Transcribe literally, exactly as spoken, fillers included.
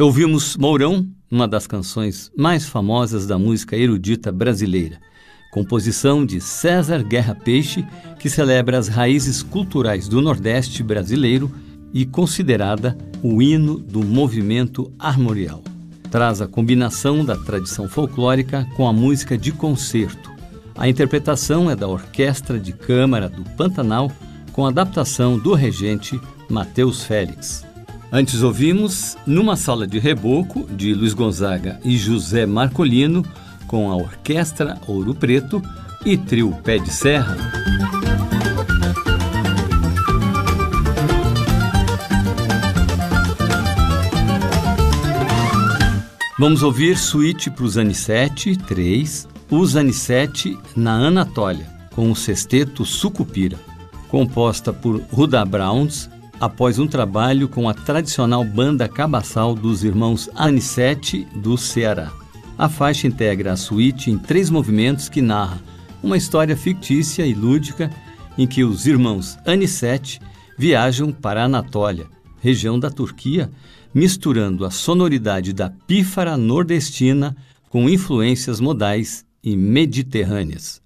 Ouvimos Mourão, uma das canções mais famosas da música erudita brasileira, composição de César Guerra Peixe, que celebra as raízes culturais do Nordeste brasileiro e considerada o hino do movimento armorial. Traz a combinação da tradição folclórica com a música de concerto. A interpretação é da Orquestra de Câmara do Pantanal, com adaptação do regente Matheus Félix. Antes ouvimos Numa Sala de Reboco, de Luiz Gonzaga e José Marcolino, com a Orquestra Ouro Preto e Trio Pé de Serra. Vamos ouvir Suíte para o Zanissete, três, o Zanissete na Anatólia, com o sexteto Sucupira, composta por Ruda Browns, após um trabalho com a tradicional banda cabaçal dos irmãos Anissete do Ceará. A faixa integra a suíte em três movimentos que narra uma história fictícia e lúdica em que os irmãos Anissete viajam para a Anatólia, região da Turquia, misturando a sonoridade da pífara nordestina com influências modais e mediterrâneas.